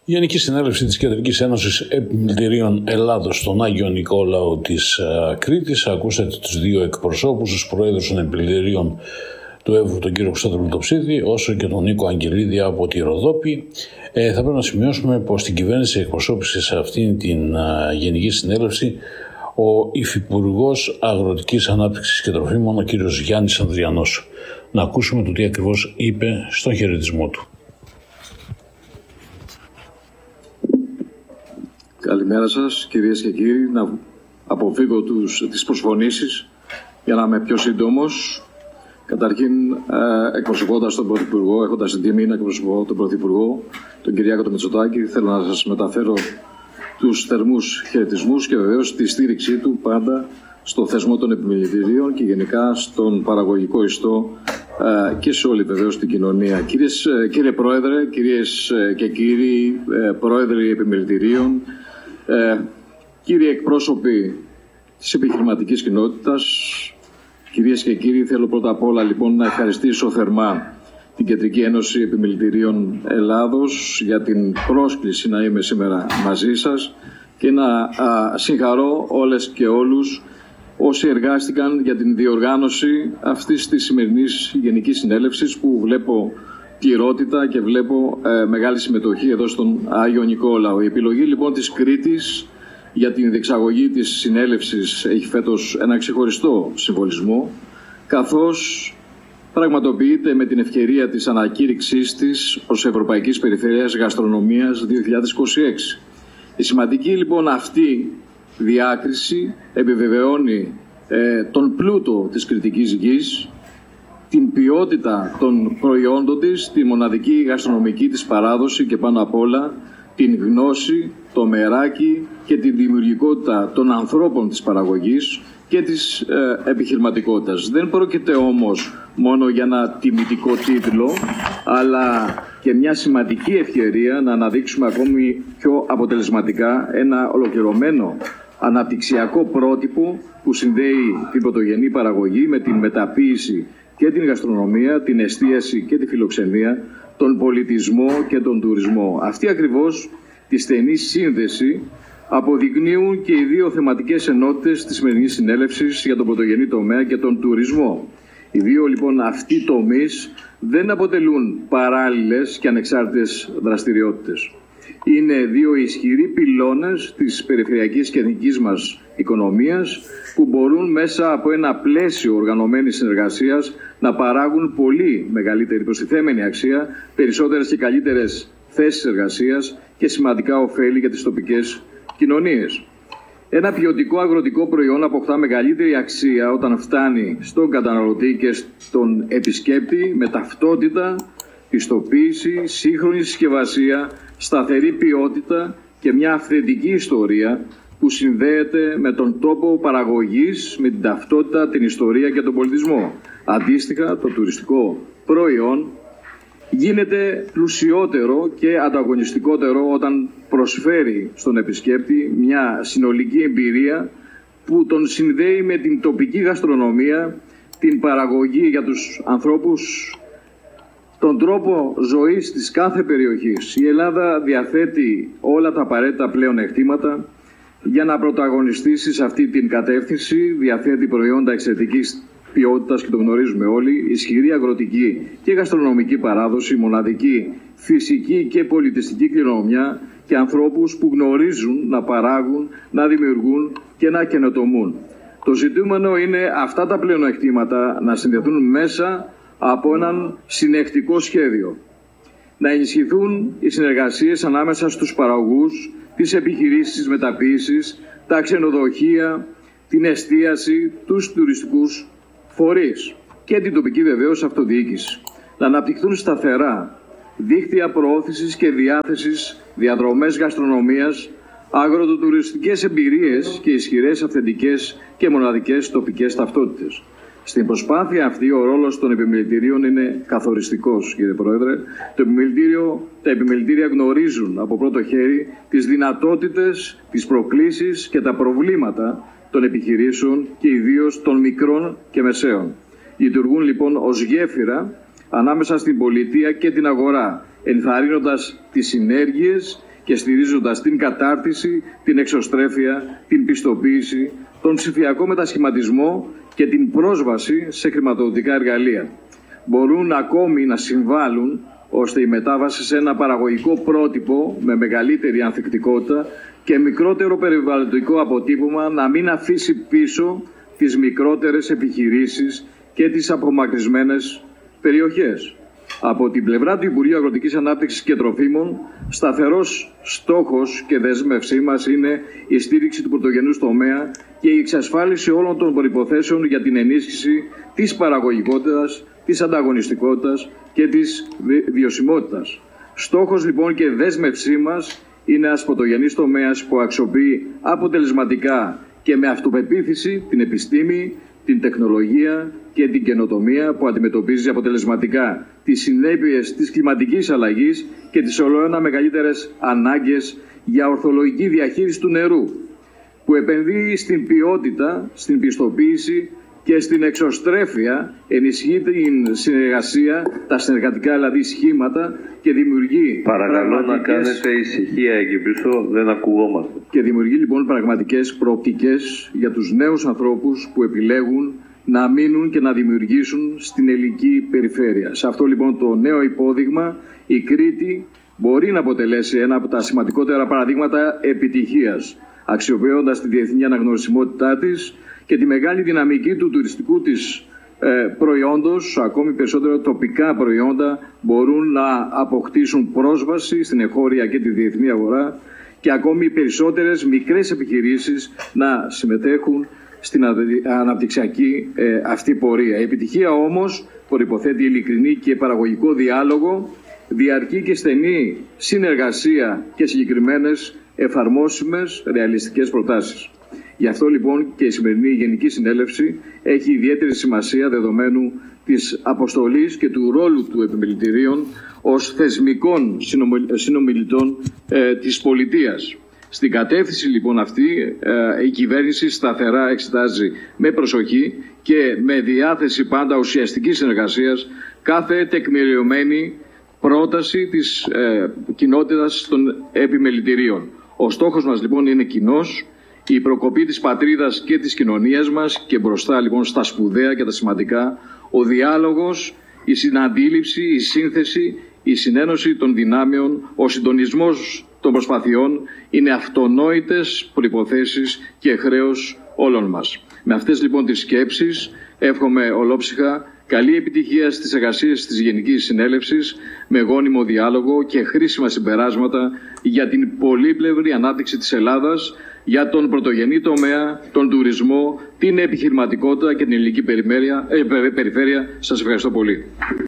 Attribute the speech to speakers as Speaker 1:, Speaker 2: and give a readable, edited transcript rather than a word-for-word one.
Speaker 1: Η Γενική Συνέλευση της Κεντρικής Ένωσης Επιμελητηρίων Ελλάδος στον Άγιο Νικόλαο της Κρήτης. Ακούσατε τους δύο εκπροσώπους, τους προέδρους των επιμελητηρίων του Εύρου, τον κύριο Κωνσταντίνο Πλουτοψίδη, όσο και τον Νίκο Αγγελίδη από τη Ροδόπη. Θα πρέπει να σημειώσουμε πως την κυβέρνηση εκπροσώπησε σε αυτήν την Γενική Συνέλευση ο Υφυπουργός Αγροτικής Ανάπτυξης και Τροφίμων, ο κύριος Γιάννης Ανδριανός. Να ακούσουμε το τι ακριβώς είπε στον χαιρετισμό του.
Speaker 2: Καλημέρα σας κυρίες και κύριοι. Να αποφύγω τις προσφωνήσεις για να είμαι πιο σύντομος. Καταρχήν, εκπροσωπώντας τον Πρωθυπουργό, έχοντας την τιμή να εκπροσωπώ τον Πρωθυπουργό, τον Κυριάκο τον Μητσοτάκη, θέλω να σας μεταφέρω τους θερμούς χαιρετισμούς και βεβαίως τη στήριξή του πάντα στο θεσμό των επιμελητηρίων και γενικά στον παραγωγικό ιστό και σε όλη βεβαίως την κοινωνία. Κύριε Πρόεδρε, κυρίες και κύριοι Πρόεδροι επιμελητηρίων, κύριοι εκπρόσωποι της επιχειρηματικής κοινότητας, κυρίες και κύριοι, θέλω πρώτα απ' όλα λοιπόν να ευχαριστήσω θερμά την Κεντρική Ένωση Επιμελητηρίων Ελλάδος για την πρόσκληση να είμαι σήμερα μαζί σας και να συγχαρώ όλες και όλους όσοι εργάστηκαν για την διοργάνωση αυτής της σημερινής Γενικής Συνέλευσης, που βλέπω πληρότητα και βλέπω μεγάλη συμμετοχή εδώ στον Άγιο Νικόλαο. Η επιλογή λοιπόν της Κρήτης για την διεξαγωγή της συνέλευσης έχει φέτος ένα ξεχωριστό συμβολισμό, καθώς πραγματοποιείται με την ευκαιρία της ανακήρυξής της ως Ευρωπαϊκής Περιφέρειας Γαστρονομίας 2026. Η σημαντική λοιπόν αυτή διάκριση επιβεβαιώνει τον πλούτο της κρητικής γης, την ποιότητα των προϊόντων της, τη μοναδική γαστρονομική της παράδοση και πάνω απ' όλα την γνώση, το μεράκι και την δημιουργικότητα των ανθρώπων της παραγωγής και της επιχειρηματικότητας. Δεν πρόκειται όμως μόνο για ένα τιμητικό τίτλο, αλλά και μια σημαντική ευκαιρία να αναδείξουμε ακόμη πιο αποτελεσματικά ένα ολοκληρωμένο αναπτυξιακό πρότυπο που συνδέει την πρωτογενή παραγωγή με την μεταποίηση και την γαστρονομία, την εστίαση και τη φιλοξενία, τον πολιτισμό και τον τουρισμό. Αυτή ακριβώς τη στενή σύνδεση αποδεικνύουν και οι δύο θεματικές ενότητες της σημερινής συνέλευσης για τον πρωτογενή τομέα και τον τουρισμό. Οι δύο λοιπόν αυτοί τομείς δεν αποτελούν παράλληλες και ανεξάρτητες δραστηριότητες. Είναι δύο ισχυροί πυλώνες της περιφερειακής και εθνικής μας οικονομίας που μπορούν μέσα από ένα πλαίσιο οργανωμένης συνεργασίας να παράγουν πολύ μεγαλύτερη προστιθέμενη αξία, περισσότερες και καλύτερες θέσεις εργασίας και σημαντικά ωφέλη για τις τοπικές κοινωνίες. Ένα ποιοτικό αγροτικό προϊόν αποκτά μεγαλύτερη αξία όταν φτάνει στον καταναλωτή και στον επισκέπτη με ταυτότητα, πιστοποίηση, σύγχρονη συσκευασία, σταθερή ποιότητα και μια αυθεντική ιστορία που συνδέεται με τον τόπο παραγωγής, με την ταυτότητα, την ιστορία και τον πολιτισμό. Αντίστοιχα, το τουριστικό προϊόν γίνεται πλουσιότερο και ανταγωνιστικότερο όταν προσφέρει στον επισκέπτη μια συνολική εμπειρία που τον συνδέει με την τοπική γαστρονομία, την παραγωγή για τους ανθρώπους, τον τρόπο ζωής της κάθε περιοχής. Η Ελλάδα διαθέτει όλα τα απαραίτητα πλέον εκτήματα για να πρωταγωνιστήσει σε αυτή την κατεύθυνση. Διαθέτει προϊόντα εξαιρετικής ποιότητας και το γνωρίζουμε όλοι, ισχυρή αγροτική και γαστρονομική παράδοση, μοναδική φυσική και πολιτιστική κληρονομιά και ανθρώπους που γνωρίζουν να παράγουν, να δημιουργούν και να καινοτομούν. Το ζητούμενο είναι αυτά τα πλεονεκτήματα να συνδεθούν μέσα από έναν συνεχτικό σχέδιο. Να ενισχυθούν οι συνεργασίες ανάμεσα στους παραγωγούς, τις επιχειρήσεις μεταποίησης, τα ξενοδοχεία, την εστίαση, τους τουριστικούς φορείς και την τοπική βεβαίως αυτοδιοίκηση. Να αναπτυχθούν σταθερά δίκτυα προώθησης και διάθεσης, διαδρομές γαστρονομίας, αγροτοτουριστικές εμπειρίες και ισχυρές αυθεντικές και μοναδικές τοπικές ταυτότητες. Στην προσπάθεια αυτή ο ρόλος των επιμελητηρίων είναι καθοριστικός, κύριε Πρόεδρε. Τα επιμελητήρια γνωρίζουν από πρώτο χέρι τις δυνατότητες, τις προκλήσεις και τα προβλήματα των επιχειρήσεων και ιδίως των μικρών και μεσαίων. Λειτουργούν λοιπόν ως γέφυρα ανάμεσα στην πολιτεία και την αγορά, ενθαρρύνοντας τις συνέργειες και στηρίζοντας την κατάρτιση, την εξωστρέφεια, την πιστοποίηση, τον ψηφιακό μετασχηματισμό και την πρόσβαση σε χρηματοδοτικά εργαλεία. Μπορούν ακόμη να συμβάλλουν ώστε η μετάβαση σε ένα παραγωγικό πρότυπο με μεγαλύτερη ανθεκτικότητα και μικρότερο περιβαλλοντικό αποτύπωμα να μην αφήσει πίσω τις μικρότερες επιχειρήσεις και τις απομακρυσμένες περιοχές. Από την πλευρά του Υπουργείου Αγροτικής Ανάπτυξης και Τροφίμων, σταθερός στόχος και δέσμευσή μας είναι η στήριξη του πρωτογενούς τομέα και η εξασφάλιση όλων των προϋποθέσεων για την ενίσχυση της παραγωγικότητας, της ανταγωνιστικότητας και της βιωσιμότητας. Στόχος λοιπόν και δέσμευσή μας είναι ένας πρωτογενής τομέας που αξιοποιεί αποτελεσματικά και με αυτοπεποίθηση την επιστήμη, την τεχνολογία και την καινοτομία, που αντιμετωπίζει αποτελεσματικά τις συνέπειες της κλιματικής αλλαγής και τις ολοένα μεγαλύτερες ανάγκες για ορθολογική διαχείριση του νερού, που επενδύει στην ποιότητα, στην πιστοποίηση και στην εξωστρέφεια, ενισχύει την συνεργασία, τα συνεργατικά δηλαδή σχήματα και δημιουργεί
Speaker 3: Παρακαλώ να κάνετε ησυχία εκεί πίσω, δεν ακουγόμαστε.
Speaker 2: Και δημιουργεί λοιπόν πραγματικές προοπτικές για τους νέους ανθρώπους που επιλέγουν να μείνουν και να δημιουργήσουν στην ελληνική περιφέρεια. Σε αυτό λοιπόν το νέο υπόδειγμα, η Κρήτη μπορεί να αποτελέσει ένα από τα σημαντικότερα παραδείγματα επιτυχίας, αξιοποιώντας τη διεθνή αναγνωρισιμότητά της και τη μεγάλη δυναμική του τουριστικού της προϊόντος. Ακόμη περισσότερα τοπικά προϊόντα μπορούν να αποκτήσουν πρόσβαση στην εγχώρια και τη διεθνή αγορά και ακόμη περισσότερες μικρές επιχειρήσεις να συμμετέχουν στην αναπτυξιακή αυτή πορεία. Η επιτυχία όμως προϋποθέτει ειλικρινή και παραγωγικό διάλογο, διαρκή και στενή συνεργασία και συγκεκριμένες εφαρμόσιμες ρεαλιστικές προτάσεις. Γι' αυτό λοιπόν και η σημερινή Γενική Συνέλευση έχει ιδιαίτερη σημασία δεδομένου της αποστολής και του ρόλου του επιμελητηρίων ως θεσμικών συνομιλητών της πολιτείας. Στην κατεύθυνση λοιπόν αυτή η κυβέρνηση σταθερά εξετάζει με προσοχή και με διάθεση πάντα ουσιαστικής συνεργασίας κάθε τεκμηριωμένη πρόταση της κοινότητας των επιμελητηρίων. Ο στόχος μας λοιπόν είναι κοινός, η προκοπή της πατρίδας και της κοινωνίας μας και μπροστά λοιπόν στα σπουδαία και τα σημαντικά, ο διάλογος, η συναντήληψη, η σύνθεση, η συνένωση των δυνάμεων, ο συντονισμός των προσπαθειών είναι αυτονόητες προϋποθέσεις και χρέος όλων μας. Με αυτές λοιπόν τις σκέψεις εύχομαι ολόψυχα καλή επιτυχία στις εργασίες της Γενικής Συνέλευσης με γόνιμο διάλογο και χρήσιμα συμπεράσματα για την πολύπλευρη ανάπτυξη της Ελλάδας, για τον πρωτογενή τομέα, τον τουρισμό, την επιχειρηματικότητα και την ελληνική περιφέρεια. Σας ευχαριστώ πολύ.